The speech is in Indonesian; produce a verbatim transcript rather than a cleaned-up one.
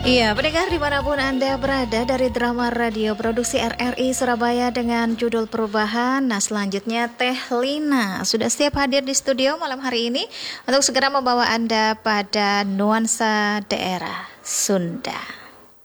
Iya, pendengar dimanapun Anda berada dari drama radio produksi R R I Surabaya dengan judul Perubahan. Nah, selanjutnya Teh Lina sudah siap hadir di studio malam hari ini untuk segera membawa Anda pada nuansa daerah Sunda.